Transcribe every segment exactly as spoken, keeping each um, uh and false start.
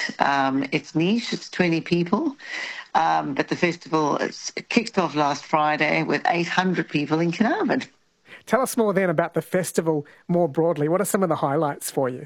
Um, it's niche, it's twenty people, um, but the festival is, it kicked off last Friday with eight hundred people in Carnarvon. Tell us more then about the festival more broadly. What are some of the highlights for you?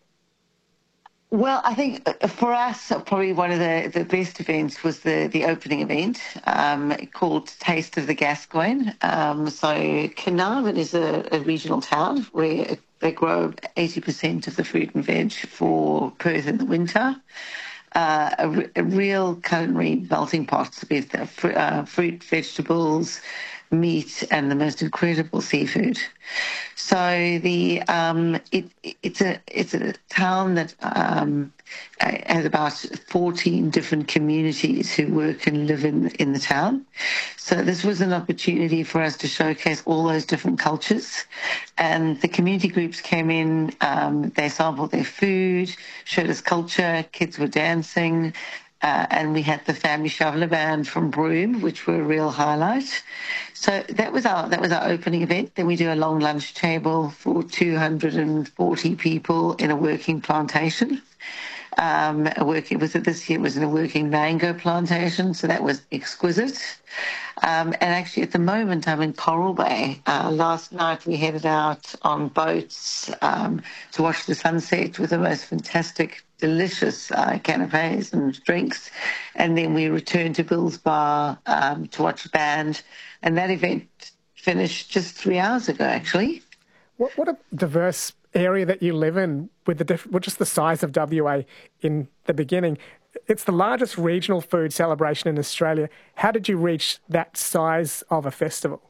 Well, I think for us, probably one of the, the best events was the, the opening event um, called Taste of the Gascoyne. Um, so Carnarvon is a, a regional town where they grow eighty percent of the fruit and veg for Perth in the winter. Uh, a, a real culinary melting pot with uh, fr- uh, fruit, vegetables, meat, and the most incredible seafood. So the um, it, it's a it's a town that um, has about fourteen different communities who work and live in in the town. So this was an opportunity for us to showcase all those different cultures, and the community groups came in. Um, they sampled their food, showed us culture. Kids were dancing. Uh, and we had the family shoveler band from Broome, which were a real highlight. So that was our that was our opening event. Then we do a long lunch table for two hundred forty people in a working plantation. Um, a working was it this year was in a working mango plantation, so that was exquisite. Um, and actually, at the moment, I'm in Coral Bay. Uh, last night, we headed out on boats um, to watch the sunset with the most fantastic, delicious uh, canapes and drinks. And then we returned to Bill's Bar um, to watch a band. And that event finished just three hours ago, actually. What, what a diverse area that you live in with the diff- with just the size of W A in the beginning. It's the largest regional food celebration in Australia. How did you reach that size of a festival?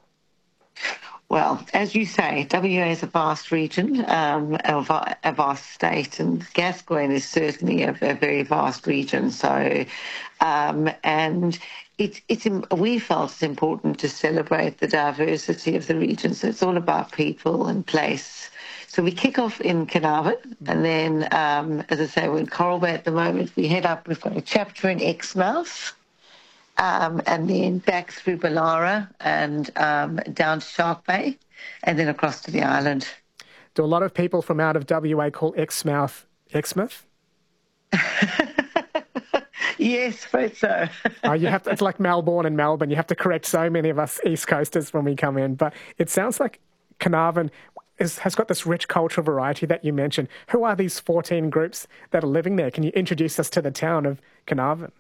Well, as you say, W A is a vast region, um, a, a vast state, and Gascoyne is certainly a, a very vast region. So, um, and it, it's we felt it's important to celebrate the diversity of the region. So it's all about people and place. So we kick off in Carnarvon, and then, um, as I say, we're in Coral Bay at the moment. We head up, we've got a chapter in Exmouth, um, and then back through Ballara and um, down to Shark Bay, and then across to the island. Do a lot of people from out of W A call Exmouth Exmouth? Yes, afraid so. uh, you have to, it's like Melbourne and Melbourne. You have to correct so many of us East Coasters when we come in. But it sounds like Carnarvon is, has got this rich cultural variety that you mentioned. Who are these fourteen groups that are living there? Can you introduce us to the town of Carnarvon?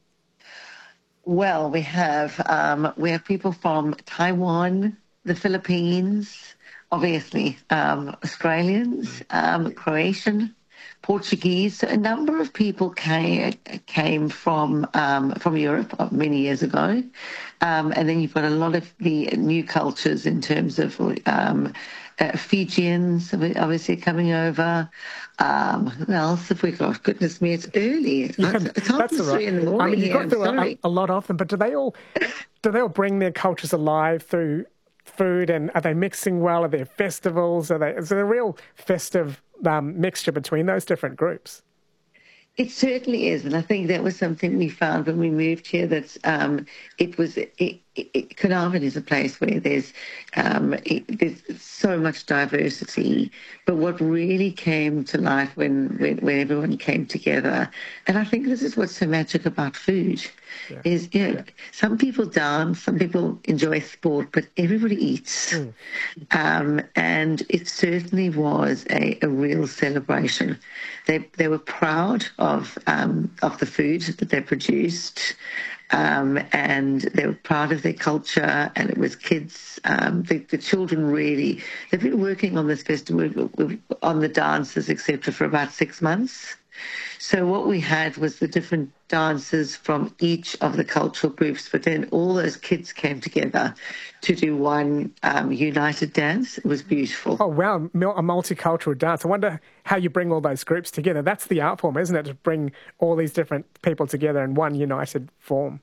Well, we have um, we have people from Taiwan, the Philippines, obviously um, Australians, um, Croatian, Portuguese. So a number of people came came from um, from Europe many years ago, um, and then you've got a lot of the new cultures in terms of um, uh, Fijians, obviously coming over. Um, who else have we got? Goodness me, it's early. Yeah, it's half that's all three right. in the morning. I mean, you've here. got through a, a lot of them, but do they all do they all bring their cultures alive through food? And are they mixing well? Are there festivals? Are they? Is there a real festive um, mixture between those different groups? It certainly is, and I think that was something we found when we moved here. That um, it was it, it, it, Carnarvon is a place where there's um, it, there's so much diversity. But what really came to life when, when when everyone came together, and I think this is what's so magic about food, yeah. is you know yeah. some people dance, some people enjoy sport, but everybody eats, mm. um, and it certainly was a, a real celebration. They they were proud of um, of the food that they produced, um, and they were proud of their culture. And it was kids, um, the, the children really. They've been working on this festival, on the dances, et cetera, for about six months. So what we had was the different dances from each of the cultural groups, but then all those kids came together to do one um, united dance. It was beautiful. Oh, wow, a multicultural dance. I wonder how you bring all those groups together. That's the art form, isn't it, to bring all these different people together in one united form?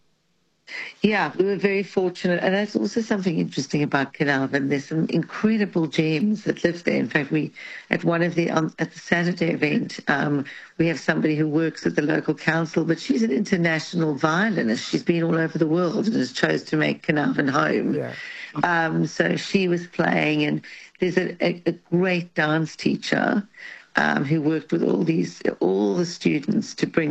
Yeah, we were very fortunate. And that's also something interesting about Carnarvon. There's some incredible gems that live there. In fact, we, at one of the, on, at the Saturday event, um, we have somebody who works at the local council, but she's an international violinist. She's been all over the world and has chose to make Carnarvon home. Yeah. Um, so she was playing, and there's a, a, a great dance teacher Um, who worked with all these, all the students to bring